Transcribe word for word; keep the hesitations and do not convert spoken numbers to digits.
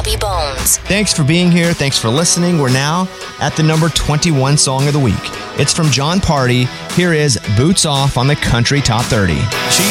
Bobby Bones. Thanks for being here. Thanks for listening. We're now at the number twenty-one song of the week. It's from John Party. Here is Boots Off on the Country Top thirty. She